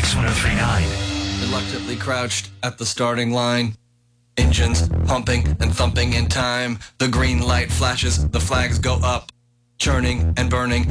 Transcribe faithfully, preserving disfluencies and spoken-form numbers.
X one oh three point nine. Reluctantly crouched at the starting line. Engines pumping and thumping in time. The green light flashes, the flags go up. Churning and burning